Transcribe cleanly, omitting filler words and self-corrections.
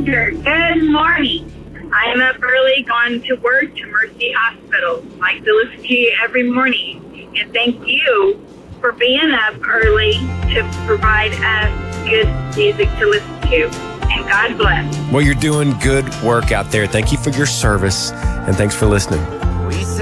Ginger, good morning. I am up early, gone to work to Mercy Hospital. I like to listen to you every morning. And thank you for being up early to provide us good music to listen to. And God bless. Well, you're doing good work out there. Thank you for your service, and thanks for listening.